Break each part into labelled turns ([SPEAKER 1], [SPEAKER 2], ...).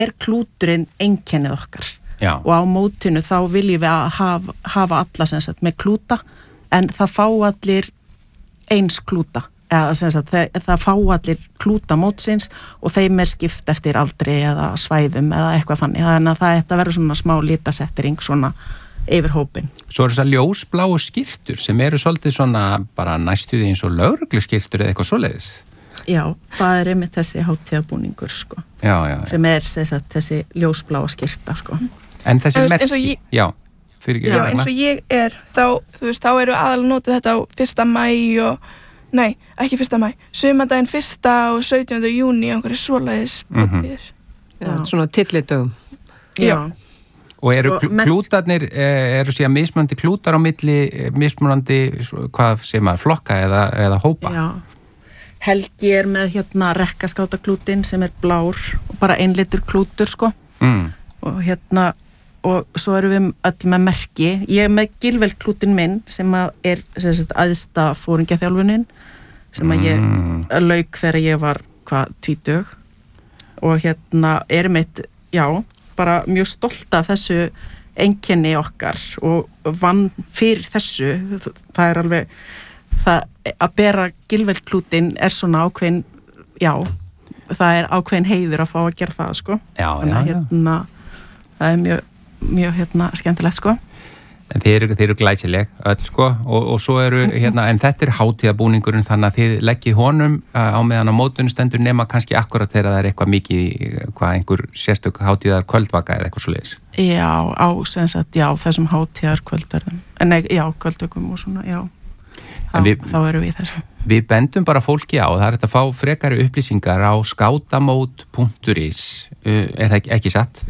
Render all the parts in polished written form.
[SPEAKER 1] klúturinn einkennið okkar.
[SPEAKER 2] Já.
[SPEAKER 1] Og á mótinu þá viljum við að hafa alla sem sagt með klúta, en það fá allir eins klúta, eða sem sagt það fá allir klúta mótsins og þeim skipt eftir aldri eða svæðum eða eitthvað þannig, þannig að þetta verður svona smá litasettering svona yfir hópin.
[SPEAKER 2] Svo þessar ljósbláu skyrtur sem eru svolítið svona bara næstuði eins og lögregluskyrtur eða eitthvað svoleiðis.
[SPEAKER 1] Já, það einmitt þessi hátíðabúningur sko.
[SPEAKER 2] Já.
[SPEAKER 1] Sem sem sagt þessi ljósbláa skyrta sko.
[SPEAKER 2] En þessi merki,
[SPEAKER 3] eins og ég þá, þú veist, þá eru aðal notið þetta á 1. maí og, nei, ekki 1. maí, sumardaginn 1. og 17. júní og einhverju svoleiðis hátíðir.
[SPEAKER 4] Já, svona tillidögum.
[SPEAKER 3] Já.
[SPEAKER 2] Og eru klútarnir, eru síðan mismunandi klútar á milli, mismunandi, hvað segir maður, flokka eða hópa?
[SPEAKER 1] Já. Helgi með rekkaskátaklútin sem blár og bara einlitur klútur sko. Og og svo erum við öll með merki. Ég með Gilvel-klútin minn sem sem sagt æðsta fóringjaþjálfunin sem ég lauk þegar ég var 20 og mitt, já, bara mjög stolt af þessu einkenni okkar og vann fyrir þessu. Það alveg það að bera Gilvel-klútin svona ákveðin, já, það ákveðin heiður að fá að gera það sko.
[SPEAKER 2] Já.
[SPEAKER 1] Það mjög skemmtilegt sko.
[SPEAKER 2] En þið eru glæsileg öll sko og svo eru en þetta hátíðabúningurinn þannig að þið leggið honum á meðan á mótinu stendur nema kannski akkurat þegar það eitthvað mikið einhver sérstök hátíðar kvöldvaka eða eitthvað svoleiðis.
[SPEAKER 1] Já, sem sagt, já, þessum hátíðar kvöldverðum. Nei, já, kvöldvökum og svona, já. Þá erum við þessu.
[SPEAKER 2] Við bendum bara fólki á, það hægt að fá frekari upplýsingar á skátamót.is, það ekki satt?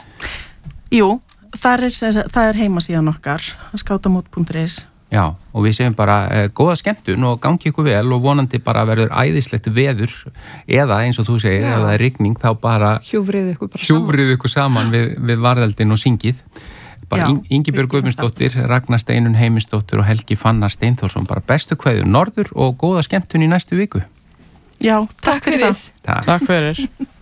[SPEAKER 1] Jú, það heimasíðan okkar, skátamót.is.
[SPEAKER 2] Já, og við segjum bara góða skemmtun og gangi ykkur vel og vonandi bara verður æðislegt veður eða eins og þú segir, ef það rigning þá bara hjúfrið ykkur saman við varðeldin og syngið. Bara Ingibjörg Guðmundsdóttir, Ragnar Steinunn Heimisdóttir og Helgi Fannar Steinþórsson, bara bestu kveður norður og góða skemmtun í næstu viku.
[SPEAKER 1] Já, takk fyrir það.
[SPEAKER 5] Takk fyrir.